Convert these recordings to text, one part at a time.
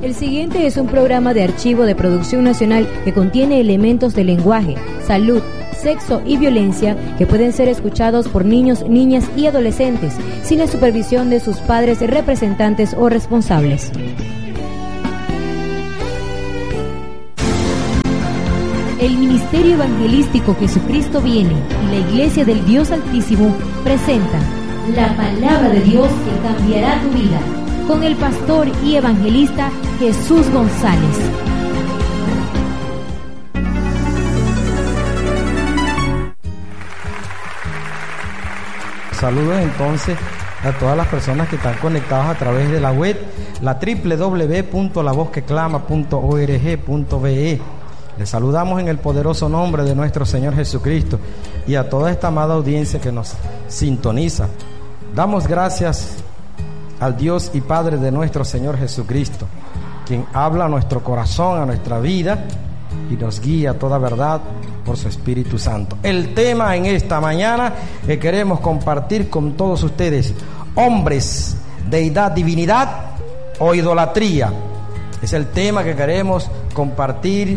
El siguiente es un programa de archivo de producción nacional que contiene elementos de lenguaje, salud, sexo y violencia que pueden ser escuchados por niños, niñas y adolescentes sin la supervisión de sus padres, representantes o responsables. El Ministerio Evangelístico Jesucristo Viene y la Iglesia del Dios Altísimo presenta la palabra de Dios que cambiará tu vida, con el pastor y evangelista Jesús González. Saludos entonces a todas las personas que están conectadas a través de la web, la www.lavozqueclama.org.be. Les saludamos en el poderoso nombre de nuestro Señor Jesucristo y a toda esta amada audiencia que nos sintoniza. Damos gracias al Dios y Padre de nuestro Señor Jesucristo, quien habla a nuestro corazón, a nuestra vida y nos guía a toda verdad por su Espíritu Santo. El tema en esta mañana que queremos compartir con todos ustedes: hombres, deidad, divinidad o idolatría. Es el tema que queremos compartir,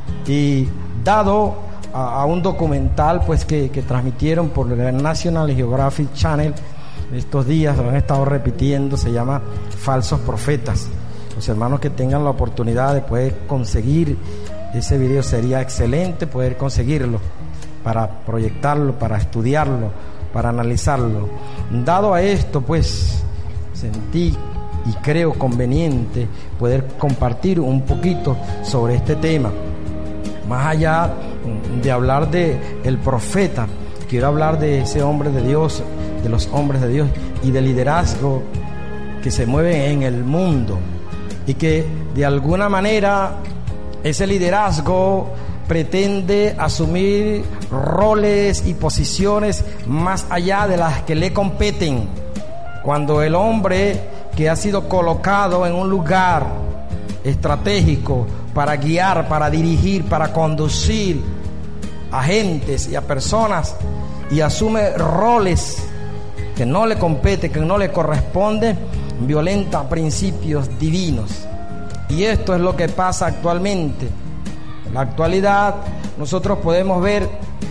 y dado a un documental pues que transmitieron por el National Geographic Channel estos días, lo han estado repitiendo, se llama Falsos Profetas. Los hermanos que tengan la oportunidad de poder conseguir ese video, sería excelente poder conseguirlo para proyectarlo, para estudiarlo, para analizarlo. Dado a esto, pues sentí y creo conveniente poder compartir un poquito sobre este tema. Más allá de hablar de el profeta, quiero hablar de ese hombre de Dios, de los hombres de Dios y del liderazgo que se mueve en el mundo, y que de alguna manera ese liderazgo pretende asumir roles y posiciones más allá de las que le competen. Cuando el hombre que ha sido colocado en un lugar estratégico para guiar, para dirigir, para conducir a gentes y a personas, y asume roles que no le compete, que no le corresponde, violenta principios divinos. Y esto es lo que pasa actualmente. En la actualidad nosotros podemos ver,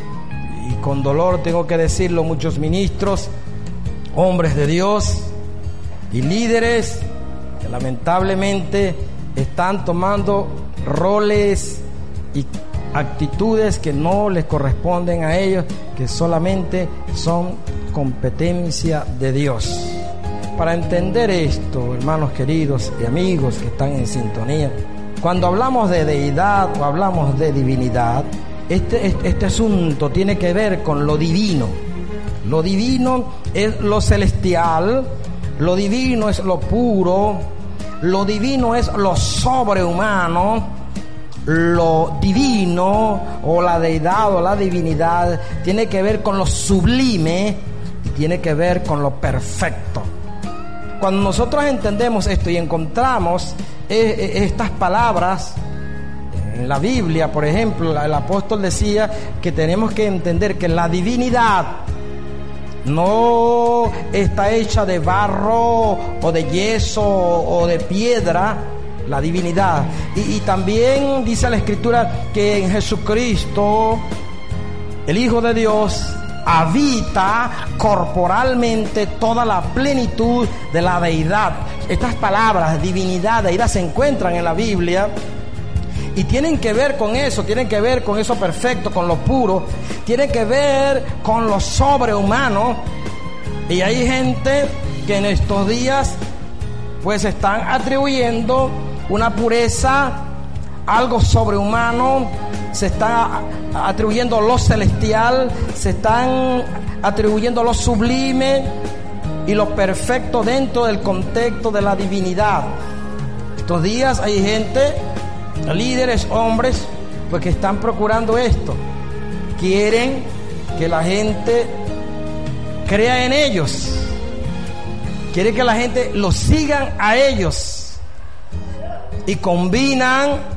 y con dolor tengo que decirlo, muchos ministros, hombres de Dios y líderes que lamentablemente están tomando roles y actitudes que no les corresponden a ellos, que solamente son competencia de Dios. Para entender esto, hermanos queridos y amigos que están en sintonía, cuando hablamos de deidad o hablamos de divinidad, este asunto tiene que ver con lo divino. Lo divino es lo celestial, lo divino es lo puro, lo divino es lo sobrehumano, lo divino o la deidad o la divinidad tiene que ver con lo sublime y tiene que ver con lo perfecto. Cuando nosotros entendemos esto y encontramos estas palabras en la Biblia, por ejemplo, el apóstol decía que tenemos que entender que la divinidad no está hecha de barro o de yeso o de piedra, la divinidad. Y también dice la Escritura que en Jesucristo, el Hijo de Dios, habita corporalmente toda la plenitud de la deidad. Estas palabras, divinidad, deidad, se encuentran en la Biblia y tienen que ver con eso, tienen que ver con eso perfecto, con lo puro, tienen que ver con lo sobrehumano. Y hay gente que en estos días pues están atribuyendo una pureza, algo sobrehumano, se está atribuyendo lo celestial, se están atribuyendo lo sublime y lo perfecto dentro del contexto de la divinidad. Estos días hay gente, líderes, hombres, pues que están procurando esto. Quieren que la gente crea en ellos, quieren que la gente los sigan a ellos, y combinan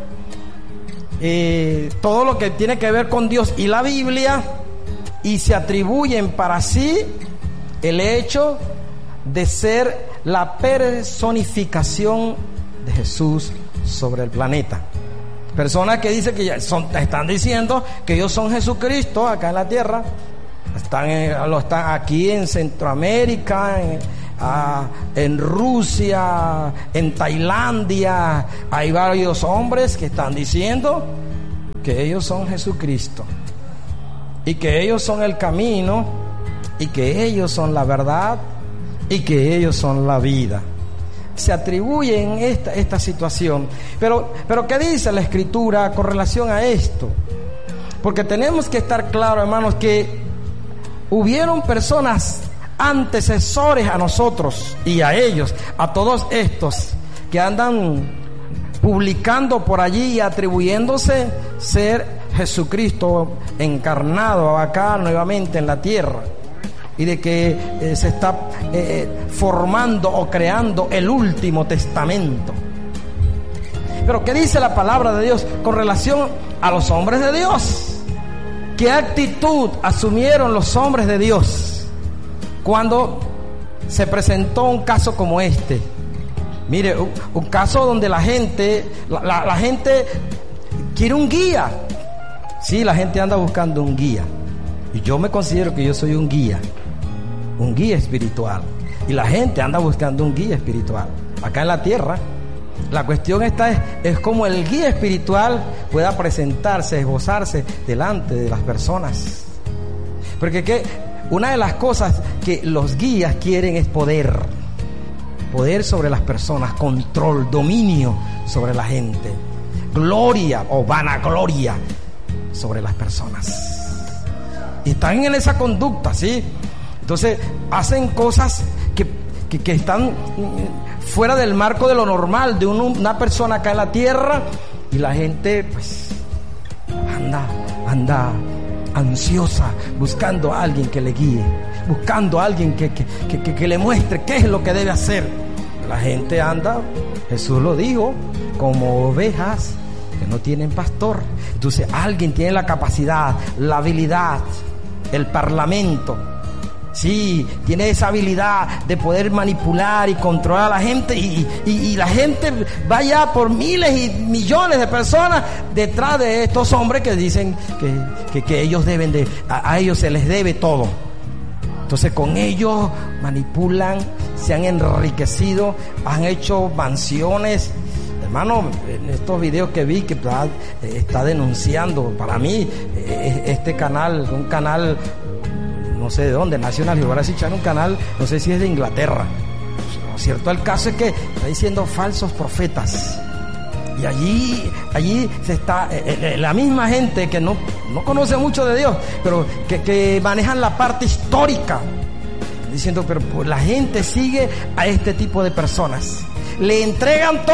todo lo que tiene que ver con Dios y la Biblia, y se atribuyen para sí el hecho de ser la personificación de Jesús sobre el planeta. Personas que dicen que están diciendo que ellos son Jesucristo acá en la tierra. Están aquí en Centroamérica, en Rusia, en Tailandia. Hay varios hombres que están diciendo que ellos son Jesucristo y que ellos son el camino y que ellos son la verdad y que ellos son la vida. Se atribuyen esta situación. Pero ¿qué dice la Escritura con relación a esto? Porque tenemos que estar claros, hermanos, que hubieron personas antecesores a nosotros y a ellos, a todos estos que andan publicando por allí y atribuyéndose ser Jesucristo encarnado acá nuevamente en la tierra, y de que se está formando o creando el último testamento. Pero ¿qué dice la palabra de Dios con relación a los hombres de Dios? ¿Qué actitud asumieron los hombres de Dios cuando se presentó un caso como este? Mire, un caso donde la gente quiere un guía. Sí, la gente anda buscando un guía, y yo me considero que yo soy un guía espiritual, y la gente anda buscando un guía espiritual acá en la tierra. La cuestión es cómo el guía espiritual pueda presentarse, esbozarse delante de las personas. Porque una de las cosas que los guías quieren es poder sobre las personas, control, dominio sobre la gente, gloria o vanagloria sobre las personas. Y están en esa conducta, ¿sí? Entonces hacen cosas que están fuera del marco de lo normal de una persona acá en la tierra, y la gente pues anda ansiosa, buscando a alguien que le guíe, buscando a alguien que le muestre qué es lo que debe hacer. La gente anda, Jesús lo dijo, como ovejas que no tienen pastor. Entonces alguien tiene la capacidad, la habilidad, el parlamento, sí, tiene esa habilidad de poder manipular y controlar a la gente, y la gente vaya por miles y millones de personas detrás de estos hombres que dicen que ellos deben a ellos se les debe todo. Entonces con ellos manipulan, se han enriquecido, han hecho mansiones. Hermano, en estos videos que vi que está denunciando, para mí este canal, un canal no sé de dónde, National Geographic Channel, un canal, no sé si es de Inglaterra. Lo cierto el caso es que está diciendo falsos profetas, y allí se está la misma gente que no conoce mucho de Dios, pero que manejan la parte histórica, diciendo, pero pues la gente sigue a este tipo de personas, le entregan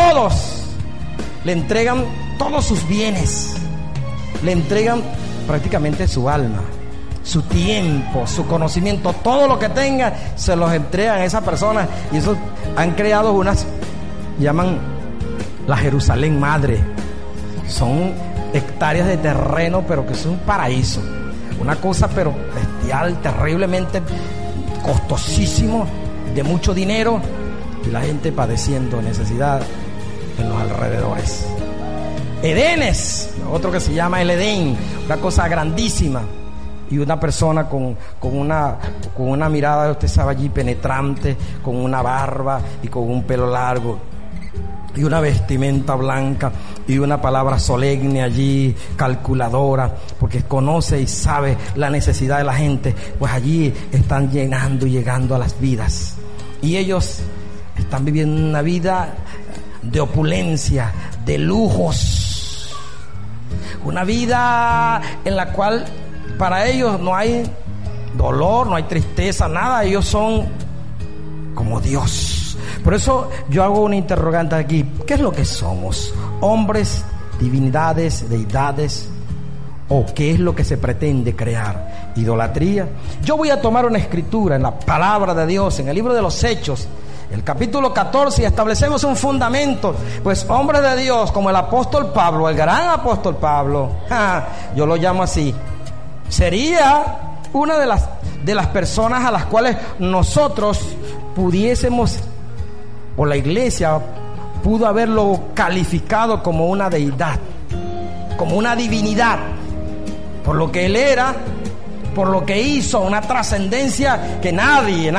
todos sus bienes, le entregan prácticamente su alma, su tiempo, su conocimiento, todo lo que tenga se los entregan a esa persona. Y eso han creado llaman la Jerusalén Madre. Son hectáreas de terreno, pero que es un paraíso, una cosa pero bestial, terriblemente costosísimo, de mucho dinero, y la gente padeciendo necesidad en los alrededores. Edenes, otro que se llama el Edén, una cosa grandísima, y una persona con una mirada, usted sabe, allí penetrante, con una barba y con un pelo largo y una vestimenta blanca y una palabra solemne allí, calculadora, porque conoce y sabe la necesidad de la gente. Pues allí están llenando y llegando a las vidas, y ellos están viviendo una vida de opulencia, de lujos, una vida en la cual para ellos no hay dolor, no hay tristeza, nada. Ellos son como Dios. Por eso yo hago una interrogante aquí: ¿qué es lo que somos? ¿Hombres, divinidades, deidades? ¿O qué es lo que se pretende crear? ¿Idolatría? Yo voy a tomar una escritura en la palabra de Dios, en el libro de los Hechos, el capítulo 14, y establecemos un fundamento. Pues hombres de Dios como el apóstol Pablo, el gran apóstol Pablo, yo lo llamo así, sería una de las personas a las cuales nosotros pudiésemos, o la iglesia pudo haberlo calificado como una deidad, como una divinidad, por lo que él era, por lo que hizo, una trascendencia que nadie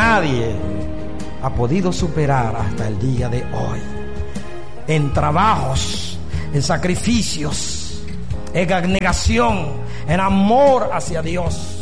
ha podido superar hasta el día de hoy. En trabajos, en sacrificios, en abnegación, en amor hacia Dios,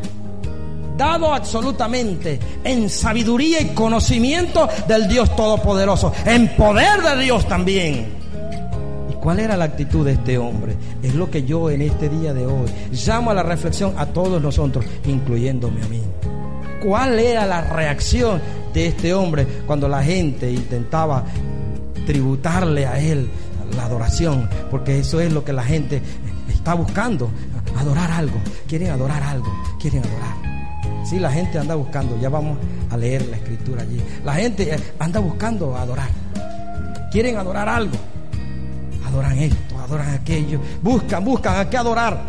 dado absolutamente en sabiduría y conocimiento del Dios Todopoderoso, en poder de Dios también. ¿Y cuál era la actitud de este hombre? Es lo que yo en este día de hoy llamo a la reflexión a todos nosotros, incluyéndome a mí. ¿Cuál era la reacción de este hombre cuando la gente intentaba tributarle a él la adoración? Porque eso es lo que la gente está buscando, adorar algo, quieren adorar algo, quieren adorar. Sí, la gente anda buscando, ya vamos a leer la escritura allí. La gente anda buscando adorar, quieren adorar algo, adoran esto, adoran aquello, buscan a qué adorar.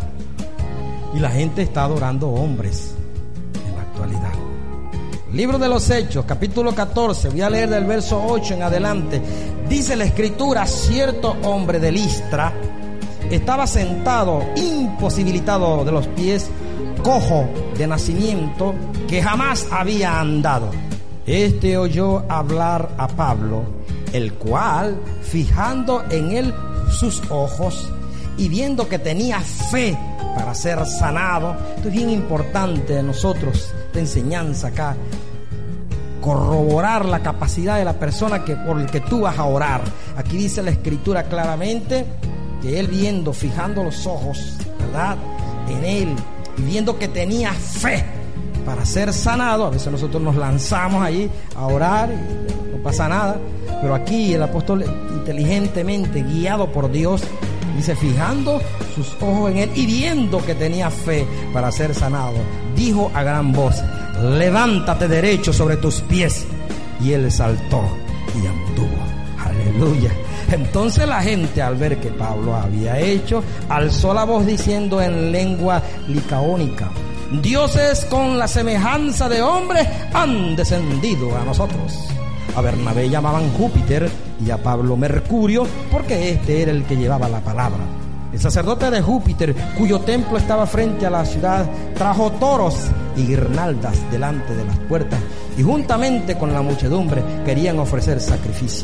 Y la gente está adorando hombres en la actualidad. Libro de los Hechos, capítulo 14, voy a leer del verso 8 en adelante. Dice la escritura: cierto hombre de Listra estaba sentado, imposibilitado de los pies, cojo de nacimiento, que jamás había andado. Este oyó hablar a Pablo, el cual, fijando en él sus ojos y viendo que tenía fe para ser sanado. Esto es bien importante de nosotros, de enseñanza acá, corroborar la capacidad de la persona por el que tú vas a orar. Aquí dice la escritura claramente que él, viendo, fijando los ojos, ¿verdad?, en él, y viendo que tenía fe para ser sanado. A veces nosotros nos lanzamos allí a orar y no pasa nada, pero aquí el apóstol, inteligentemente guiado por Dios, dice: fijando sus ojos en él y viendo que tenía fe para ser sanado, dijo a gran voz: levántate derecho sobre tus pies. Y él saltó y anduvo. Aleluya. Entonces la gente, al ver que Pablo había hecho, alzó la voz diciendo en lengua licaónica: dioses con la semejanza de hombres han descendido a nosotros. A Bernabé llamaban Júpiter y a Pablo Mercurio, porque este era el que llevaba la palabra. El sacerdote de Júpiter, cuyo templo estaba frente a la ciudad, trajo toros y guirnaldas delante de las puertas, y juntamente con la muchedumbre querían ofrecer sacrificio.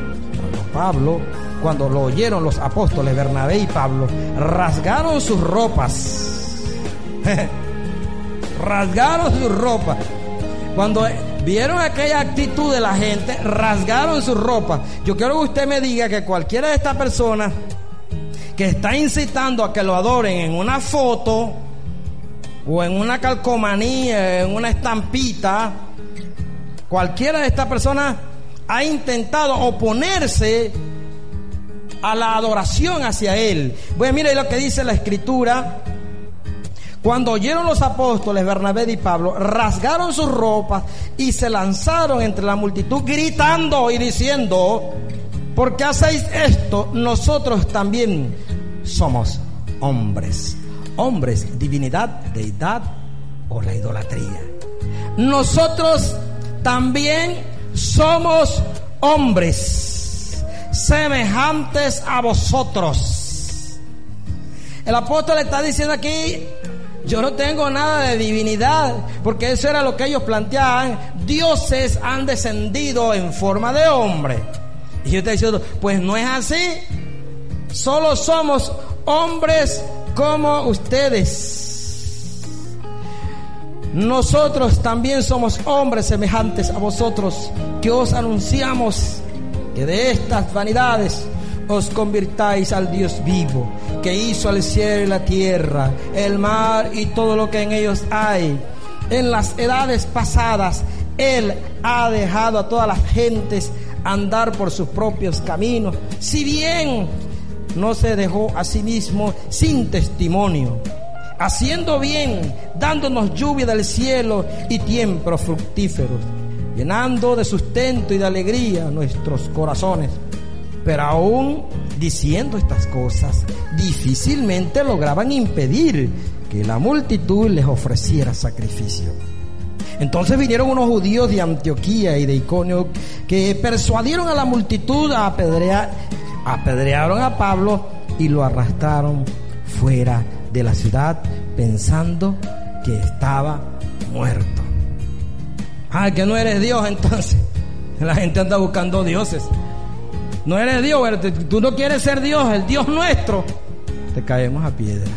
Cuando lo oyeron los apóstoles Bernabé y Pablo, rasgaron sus ropas. Rasgaron sus ropas. Cuando vieron aquella actitud de la gente, rasgaron sus ropas. Yo quiero que usted me diga que cualquiera de estas personas que está incitando a que lo adoren en una foto o en una calcomanía, en una estampita, cualquiera de estas personas ha intentado oponerse a la adoración hacia él. Bueno, mire lo que dice la escritura: cuando oyeron los apóstoles Bernabé y Pablo, rasgaron sus ropas y se lanzaron entre la multitud, gritando y diciendo: ¿por qué hacéis esto? Nosotros también somos hombres. Hombres, divinidad, deidad o la idolatría. Nosotros también somos hombres semejantes a vosotros. El apóstol está diciendo aquí: yo no tengo nada de divinidad, porque eso era lo que ellos planteaban. Dioses han descendido en forma de hombre. Y yo estoy diciendo: pues no es así. Solo somos hombres como ustedes. Nosotros también somos hombres semejantes a vosotros, que os anunciamos que de estas vanidades os convirtáis al Dios vivo, que hizo el cielo y la tierra, el mar y todo lo que en ellos hay. En las edades pasadas Él ha dejado a todas las gentes andar por sus propios caminos, si bien no se dejó a sí mismo sin testimonio, haciendo bien, dándonos lluvia del cielo y tiempos fructíferos, llenando de sustento y de alegría nuestros corazones. Pero aún diciendo estas cosas, difícilmente lograban impedir que la multitud les ofreciera sacrificio. Entonces vinieron unos judíos de Antioquía y de Iconio que persuadieron a la multitud a apedrearon a Pablo y lo arrastraron fuera de la ciudad pensando que estaba muerto. Que no eres Dios entonces. La gente anda buscando dioses. No eres Dios, tú no quieres ser Dios, el Dios nuestro. Te caemos a piedra.